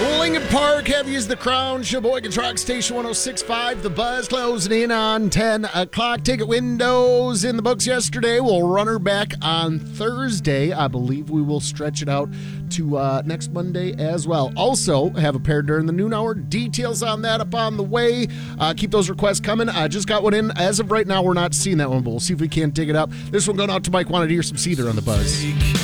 Lincoln Park, Heavy is the Crown, Sheboygan Truck Station 106.5. The Buzz closing in on 10 o'clock. Ticket windows in the books yesterday. We'll run her back on Thursday. I believe we will stretch it out to next Monday as well. Also, have a pair during the noon hour. Details on that up on the way. Keep those requests coming. I just got one in. As of right now, we're not seeing that one, but we'll see if we can't dig it up. This one going out to Mike. Wanted to hear some Seether on the Buzz.